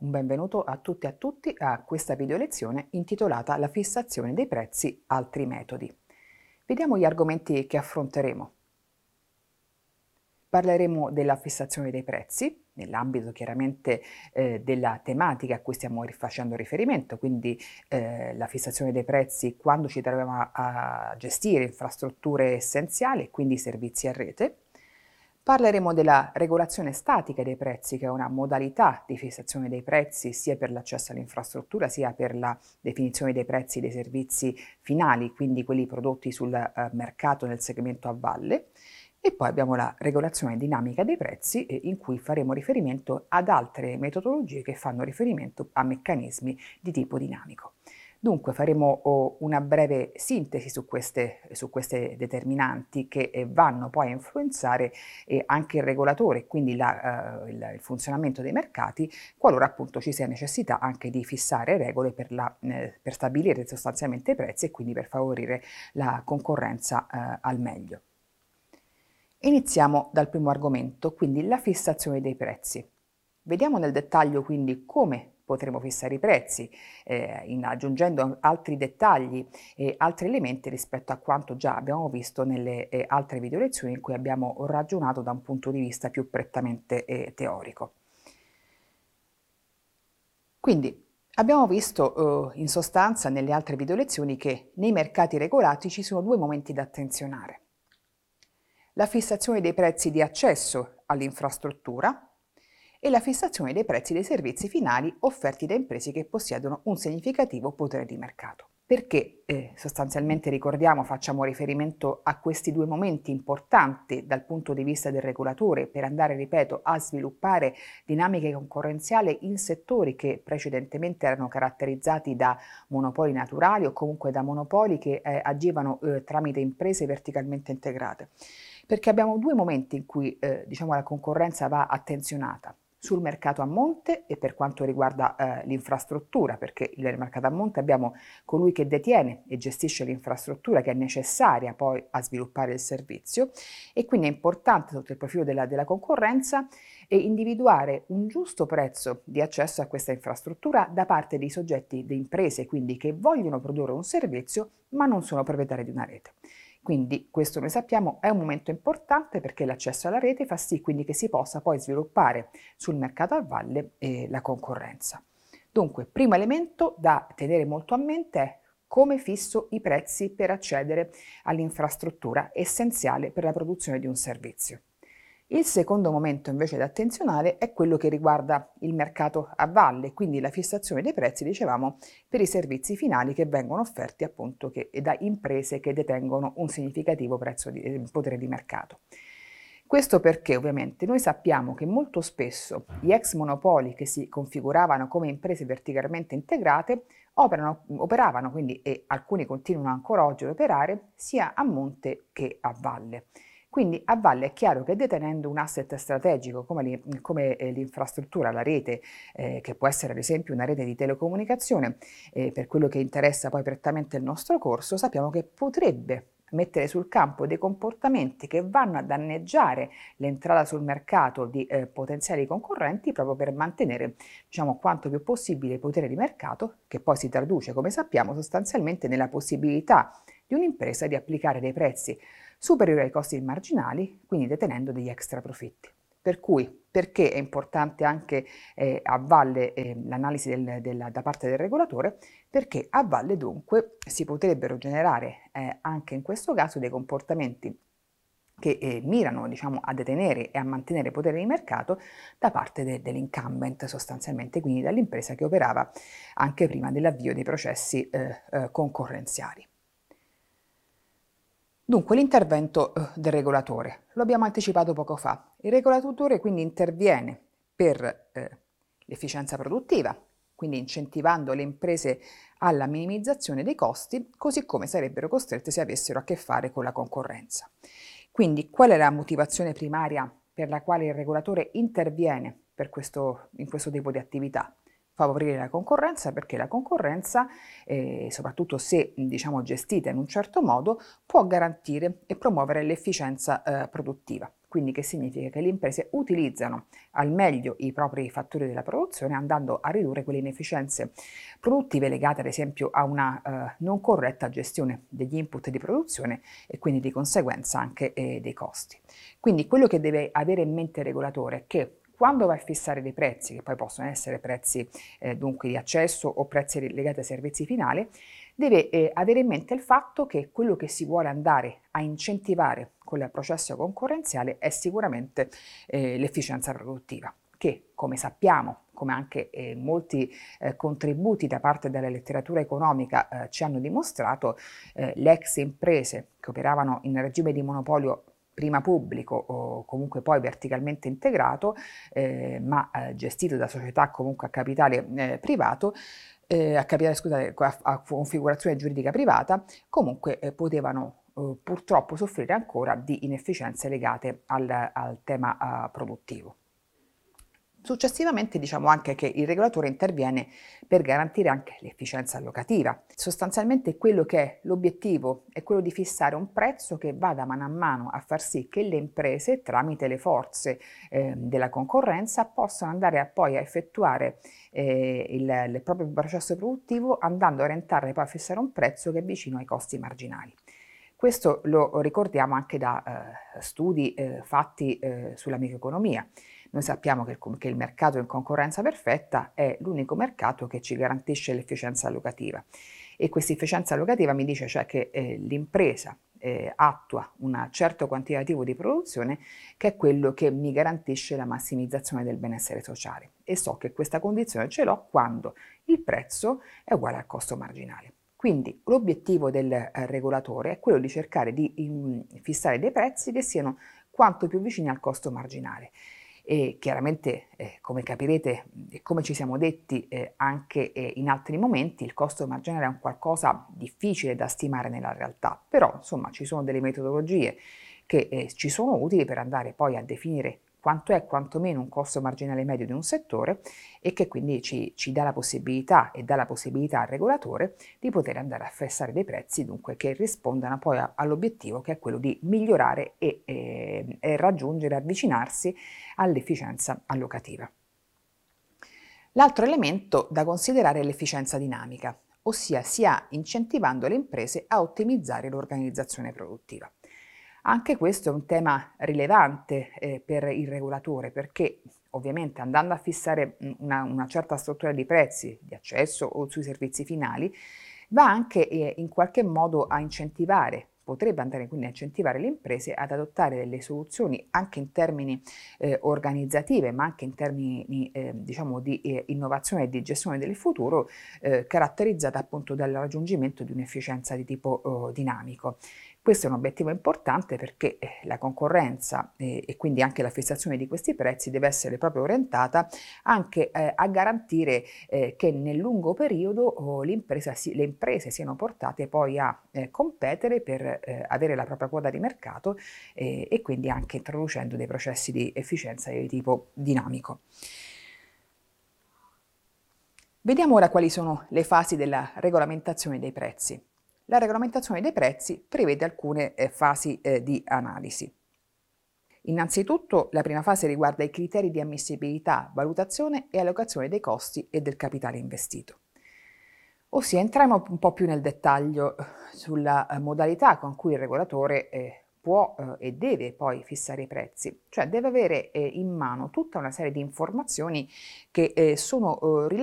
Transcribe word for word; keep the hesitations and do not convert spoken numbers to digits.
un benvenuto a tutti e a tutti a questa video lezione intitolata La fissazione dei prezzi, altri metodi. Vediamo gli argomenti che affronteremo. Parleremo della fissazione dei prezzi, nell'ambito chiaramente eh, della tematica a cui stiamo facendo riferimento, quindi eh, la fissazione dei prezzi quando ci troviamo a, a gestire infrastrutture essenziali, quindi servizi a rete. Parleremo della regolazione statica dei prezzi, che è una modalità di fissazione dei prezzi sia per l'accesso all'infrastruttura sia per la definizione dei prezzi dei servizi finali, quindi quelli prodotti sul eh, mercato nel segmento a valle. E poi abbiamo la regolazione dinamica dei prezzi, eh, in cui faremo riferimento ad altre metodologie che fanno riferimento a meccanismi di tipo dinamico. Dunque faremo oh, una breve sintesi su queste, su queste determinanti che eh, vanno poi a influenzare eh, anche il regolatore, quindi la, eh, il, il funzionamento dei mercati, qualora appunto ci sia necessità anche di fissare regole per, la, eh, per stabilire sostanzialmente i prezzi e quindi per favorire la concorrenza eh, al meglio. Iniziamo dal primo argomento, quindi la fissazione dei prezzi. Vediamo nel dettaglio quindi come potremo fissare i prezzi, eh, in, aggiungendo altri dettagli e altri elementi rispetto a quanto già abbiamo visto nelle eh, altre video lezioni in cui abbiamo ragionato da un punto di vista più prettamente eh, teorico. Quindi abbiamo visto eh, in sostanza nelle altre video lezioni che nei mercati regolati ci sono due momenti da attenzionare. La fissazione dei prezzi di accesso all'infrastruttura e la fissazione dei prezzi dei servizi finali offerti da imprese che possiedono un significativo potere di mercato. Perché eh, sostanzialmente ricordiamo, facciamo riferimento a questi due momenti importanti dal punto di vista del regolatore per andare, ripeto, a sviluppare dinamiche concorrenziali in settori che precedentemente erano caratterizzati da monopoli naturali o comunque da monopoli che eh, agivano eh, tramite imprese verticalmente integrate. Perché abbiamo due momenti in cui eh, diciamo, la concorrenza va attenzionata. Sul mercato a monte e per quanto riguarda eh, l'infrastruttura, perché nel mercato a monte abbiamo colui che detiene e gestisce l'infrastruttura che è necessaria poi a sviluppare il servizio, e quindi è importante sotto il profilo della, della concorrenza e individuare un giusto prezzo di accesso a questa infrastruttura da parte dei soggetti, di imprese quindi che vogliono produrre un servizio ma non sono proprietari di una rete. Quindi questo noi sappiamo è un momento importante perché l'accesso alla rete fa sì quindi che si possa poi sviluppare sul mercato a valle eh, la concorrenza. Dunque, primo elemento da tenere molto a mente è come fisso i prezzi per accedere all'infrastruttura essenziale per la produzione di un servizio. Il secondo momento invece da attenzionare è quello che riguarda il mercato a valle, quindi la fissazione dei prezzi, dicevamo, per i servizi finali che vengono offerti appunto che, da imprese che detengono un significativo prezzo di, eh, potere di mercato. Questo perché ovviamente noi sappiamo che molto spesso gli ex monopoli che si configuravano come imprese verticalmente integrate operano, operavano quindi, e alcuni continuano ancora oggi ad operare, sia a monte che a valle. Quindi a valle è chiaro che detenendo un asset strategico come, come eh, l'infrastruttura, la rete, eh, che può essere ad esempio una rete di telecomunicazione, eh, per quello che interessa poi prettamente il nostro corso, sappiamo che potrebbe mettere sul campo dei comportamenti che vanno a danneggiare l'entrata sul mercato di eh, potenziali concorrenti proprio per mantenere, diciamo, quanto più possibile il potere di mercato, che poi si traduce, come sappiamo, sostanzialmente nella possibilità di un'impresa di applicare dei prezzi superiori ai costi marginali, quindi detenendo degli extra profitti. Per cui, perché è importante anche eh, a valle eh, l'analisi del, del, da parte del regolatore? Perché a valle dunque si potrebbero generare eh, anche in questo caso dei comportamenti che eh, mirano, diciamo, a detenere e a mantenere potere di mercato da parte de, dell'incumbent sostanzialmente, quindi dall'impresa che operava anche prima dell'avvio dei processi eh, eh, concorrenziali. Dunque l'intervento eh, del regolatore, lo abbiamo anticipato poco fa, il regolatore quindi interviene per eh, l'efficienza produttiva, quindi incentivando le imprese alla minimizzazione dei costi, così come sarebbero costrette se avessero a che fare con la concorrenza. Quindi qual è la motivazione primaria per la quale il regolatore interviene per questo, in questo tipo di attività? Favorire la concorrenza, perché la concorrenza, eh, soprattutto se diciamo gestita in un certo modo, può garantire e promuovere l'efficienza eh, produttiva. quindi che significa che le imprese utilizzano al meglio i propri fattori della produzione, andando a ridurre quelle inefficienze produttive legate ad esempio a una eh, non corretta gestione degli input di produzione e quindi di conseguenza anche eh, dei costi. Quindi quello che deve avere in mente il regolatore è che quando va a fissare dei prezzi, che poi possono essere prezzi eh, dunque di accesso o prezzi legati ai servizi finali, deve eh, avere in mente il fatto che quello che si vuole andare a incentivare con il processo concorrenziale è sicuramente eh, l'efficienza produttiva, che come sappiamo, come anche eh, molti eh, contributi da parte della letteratura economica eh, ci hanno dimostrato, eh, le ex imprese che operavano in regime di monopolio prima pubblico o comunque poi verticalmente integrato, eh, ma eh, gestito da società comunque a capitale eh, privato, eh, a capitale, scusate, a, a configurazione giuridica privata, comunque eh, potevano eh, purtroppo soffrire ancora di inefficienze legate al, al tema uh, produttivo. Successivamente diciamo anche che il regolatore interviene per garantire anche l'efficienza allocativa. Sostanzialmente quello che è l'obiettivo è quello di fissare un prezzo che vada mano a mano a far sì che le imprese, tramite le forze eh, della concorrenza, possano andare a poi a effettuare eh, il, il proprio processo produttivo, andando a orientarle poi a fissare un prezzo che è vicino ai costi marginali. Questo lo ricordiamo anche da eh, studi eh, fatti eh, sulla microeconomia. Noi sappiamo che il, che il mercato in concorrenza perfetta è l'unico mercato che ci garantisce l'efficienza allocativa, e questa efficienza allocativa mi dice cioè che eh, l'impresa eh, attua un certo quantitativo di produzione che è quello che mi garantisce la massimizzazione del benessere sociale, e so che questa condizione ce l'ho quando il prezzo è uguale al costo marginale. Quindi l'obiettivo del eh, regolatore è quello di cercare di in, fissare dei prezzi che siano quanto più vicini al costo marginale. E chiaramente, eh, come capirete e come ci siamo detti eh, anche eh, in altri momenti, il costo marginale è un qualcosa difficile da stimare nella realtà, però insomma ci sono delle metodologie che eh, ci sono utili per andare poi a definire quanto è quantomeno un costo marginale medio di un settore, e che quindi ci, ci dà la possibilità e dà la possibilità al regolatore di poter andare a fissare dei prezzi dunque che rispondano poi a, all'obiettivo che è quello di migliorare e, e, e raggiungere, avvicinarsi all'efficienza allocativa. L'altro elemento da considerare è l'efficienza dinamica, ossia sia incentivando le imprese a ottimizzare l'organizzazione produttiva. Anche questo è un tema rilevante eh, per il regolatore, perché ovviamente andando a fissare una, una certa struttura di prezzi di accesso o sui servizi finali, va anche eh, in qualche modo a incentivare, potrebbe andare quindi a incentivare le imprese ad adottare delle soluzioni anche in termini eh, organizzative, ma anche in termini eh, diciamo di eh, innovazione e di gestione del futuro, eh, caratterizzata appunto dal raggiungimento di un'efficienza di tipo eh, dinamico. Questo è un obiettivo importante perché la concorrenza eh, e quindi anche la fissazione di questi prezzi deve essere proprio orientata anche eh, a garantire eh, che nel lungo periodo oh, l'impresa si, le imprese siano portate poi a eh, competere per eh, avere la propria quota di mercato eh, e quindi anche introducendo dei processi di efficienza di tipo dinamico. Vediamo ora quali sono le fasi della regolamentazione dei prezzi. La regolamentazione dei prezzi prevede alcune eh, fasi eh, di analisi. Innanzitutto la prima fase riguarda i criteri di ammissibilità, valutazione e allocazione dei costi e del capitale investito. Ossia entriamo un po' più nel dettaglio sulla eh, modalità con cui il regolatore eh, può eh, e deve poi fissare i prezzi, cioè deve avere eh, in mano tutta una serie di informazioni che eh, sono eh,